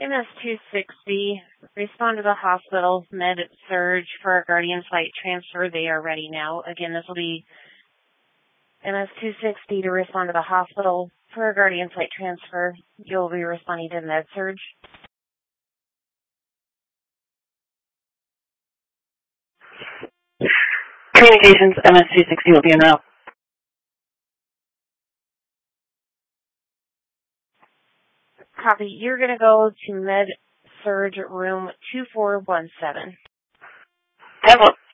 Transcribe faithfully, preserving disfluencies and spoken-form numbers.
M S two sixty, respond to the hospital, med surge for a Guardian flight transfer. They are ready now. Again, this will be M S two sixty to respond to the hospital for a Guardian flight transfer. You'll be responding to med surge. Communications, M S two sixty will be in route. Copy. You're going to go to med surge room two four one seven. Temple.